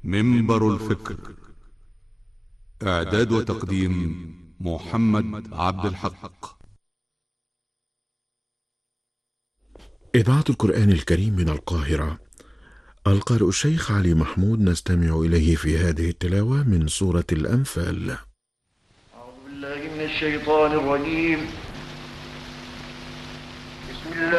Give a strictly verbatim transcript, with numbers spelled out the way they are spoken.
منبر الفكر. إعداد وتقديم محمد عبد الحق. إذاعة القرآن الكريم من القاهرة. القارئ الشيخ علي محمود نستمع إليه في هذه التلاوة من سورة الأنفال. أعوذ بالله من الشيطان الرجيم. بسم الله